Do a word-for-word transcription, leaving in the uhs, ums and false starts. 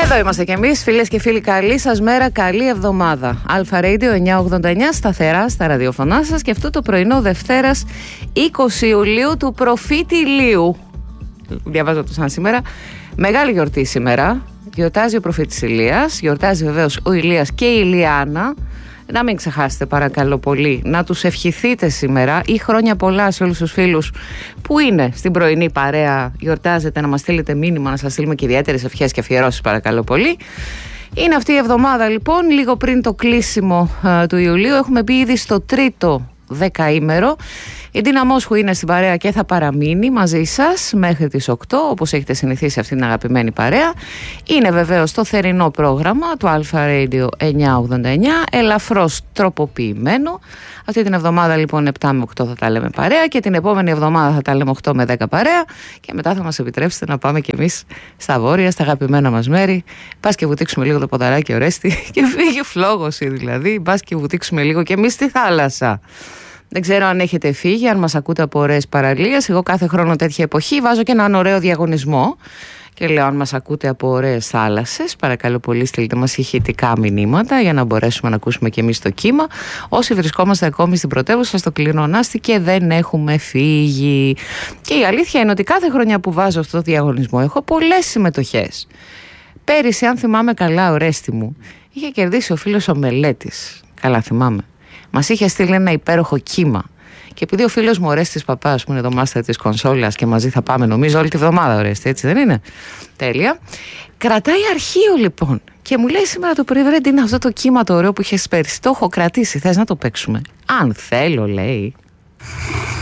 Εδώ είμαστε κι εμείς, φίλες και φίλοι. Καλή σας μέρα, καλή εβδομάδα. Αλφα Radio εννιακόσια ογδόντα εννιά, σταθερά στα ραδιοφωνά σας. Και αυτό το πρωινό Δευτέρας είκοσι Ιουλίου του προφήτη Ηλίου. Διαβάζω το σαν σήμερα. Μεγάλη γιορτή σήμερα. Γιορτάζει ο προφήτης Ηλίας. Γιορτάζει βεβαίως ο Ηλίας και η Ηλιάνα. Να μην ξεχάσετε παρακαλώ πολύ να τους ευχηθείτε σήμερα ή χρόνια πολλά σε όλους τους φίλους που είναι στην πρωινή παρέα, γιορτάζετε, να μας στείλετε μήνυμα, να σας στείλουμε και ιδιαίτερες ευχές και αφιερώσεις παρακαλώ πολύ. Είναι αυτή η εβδομάδα λοιπόν, λίγο πριν το κλείσιμο α, του Ιουλίου. Έχουμε μπει ήδη στο τρίτο δεκαήμερο. Η Ντίνα Μόσχου είναι στην παρέα και θα παραμείνει μαζί σας μέχρι τις οκτώ, όπως έχετε συνηθίσει αυτήν την αγαπημένη παρέα. Είναι βεβαίως το θερινό πρόγραμμα του Αλφα Radio εννιακόσια ογδόντα εννιά, ελαφρώς τροποποιημένο. Αυτή την εβδομάδα λοιπόν επτά με οκτώ θα τα λέμε παρέα και την επόμενη εβδομάδα θα τα λέμε οκτώ με δέκα παρέα και μετά θα μας επιτρέψετε να πάμε κι εμείς στα βόρεια, στα αγαπημένα μας μέρη. Πας και βουτήξουμε λίγο το ποδαράκι Ορέστη και φύγει φλόγωση δηλαδή. Πας και βουτήξουμε λίγο κι εμείς στη θάλασσα. Δεν ξέρω αν έχετε φύγει, αν μας ακούτε από ωραίες παραλίες. Εγώ κάθε χρόνο τέτοια εποχή βάζω και έναν ωραίο διαγωνισμό και λέω αν μας ακούτε από ωραίες θάλασσες, παρακαλώ πολύ στείλτε μας ηχητικά μηνύματα για να μπορέσουμε να ακούσουμε και εμείς το κύμα. Όσοι βρισκόμαστε ακόμη στην πρωτεύουσα, στο Κλεινονάστη και δεν έχουμε φύγει. Και η αλήθεια είναι ότι κάθε χρονιά που βάζω αυτό το διαγωνισμό έχω πολλές συμμετοχές. Πέρυσι, αν θυμάμαι καλά, Ορέστη μου, είχε κερδίσει ο φίλος ο Μελέτης. Καλά θυμάμαι. Μας είχε στείλει ένα υπέροχο κύμα. Και επειδή ο φίλος μου Ορέστης Παπάς, που είναι το μάστερ της κονσόλας και μαζί θα πάμε, νομίζω, όλη τη βδομάδα, Ορέστη, έτσι δεν είναι? Τέλεια. Κρατάει αρχείο λοιπόν. Και μου λέει σήμερα το πρωί, βρε, είναι αυτό το κύμα το ωραίο που είχες πέρυσι. Το έχω κρατήσει. Θες να το παίξουμε? Αν θέλω, λέει.